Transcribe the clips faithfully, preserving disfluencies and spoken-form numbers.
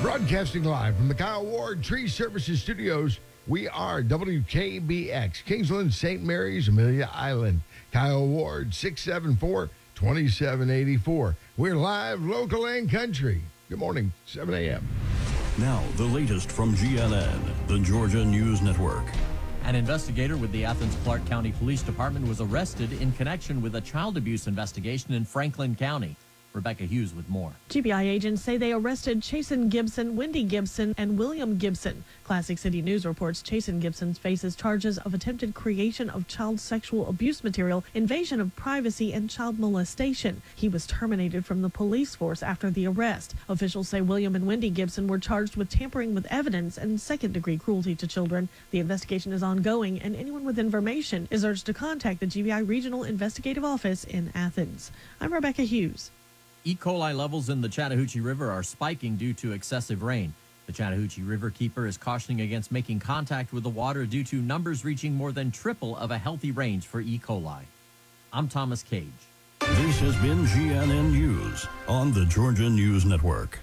Broadcasting live from the Kyle Ward Tree Services Studios, we are W K B X, Kingsland, Saint Mary's, Amelia Island. Kyle Ward, six seven four, two seven eight four. We're live, local, and country. Good morning, seven a.m. Now, the latest from G N N, the Georgia News Network. An investigator with the Athens-Clarke County Police Department was arrested in connection with a child abuse investigation in Franklin County. Rebecca Hughes with more. G B I agents say they arrested Chasen Gibson, Wendy Gibson, and William Gibson. Classic City News reports Chasen Gibson faces charges of attempted creation of child sexual abuse material, invasion of privacy, and child molestation. He was terminated from the police force after the arrest. Officials say William and Wendy Gibson were charged with tampering with evidence and second-degree cruelty to children. The investigation is ongoing, and anyone with information is urged to contact the G B I Regional Investigative Office in Athens. I'm Rebecca Hughes. E. coli levels in the Chattahoochee River are spiking due to excessive rain. The Chattahoochee River Keeper is cautioning against making contact with the water due to numbers reaching more than triple of a healthy range for E. coli. I'm Thomas Cage. This has been G N N News on the Georgia News Network.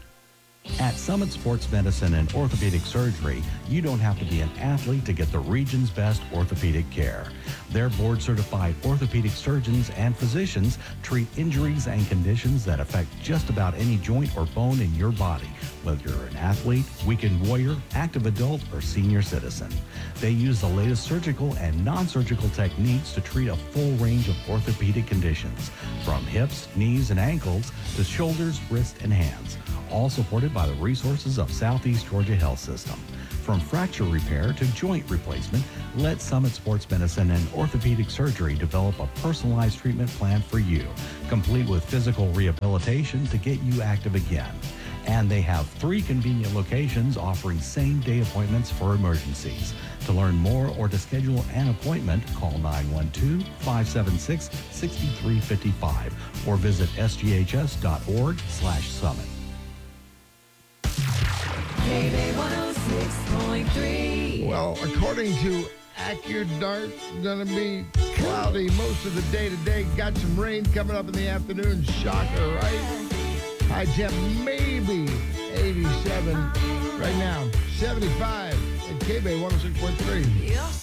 At Summit Sports Medicine and Orthopedic Surgery, you don't have to be an athlete to get the region's best orthopedic care. Their board-certified orthopedic surgeons and physicians treat injuries and conditions that affect just about any joint or bone in your body, whether you're an athlete, weekend warrior, active adult, or senior citizen. They use the latest surgical and non-surgical techniques to treat a full range of orthopedic conditions, from hips, knees, and ankles to shoulders, wrists, and hands, all supported by the resources of Southeast Georgia Health System. From fracture repair to joint replacement, let Summit Sports Medicine and Orthopedic Surgery develop a personalized treatment plan for you, complete with physical rehabilitation to get you active again. And they have three convenient locations offering same-day appointments for emergencies. To learn more or to schedule an appointment, call nine one two, five seven six, six three five five or visit s g h s dot org slash summit. K B one oh six point three. Well, according to AccuDart, gonna be cloudy most of the day today. Got some rain coming up in the afternoon. Shocker, right? High temp maybe eighty-seven. Right now, seventy-five at K B one oh six point three.